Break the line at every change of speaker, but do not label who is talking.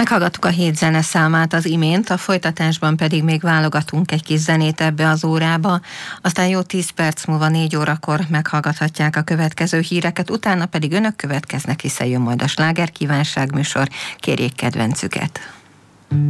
Meghallgattuk a hét zeneszámát az imént, a folytatásban pedig még válogatunk egy kis zenét ebbe az órába, aztán jó 10 perc múlva 4 órakor meghallgathatják a következő híreket, utána pedig önök következnek, hiszen jön majd a sláger kívánság műsor, kérjék kedvencüket.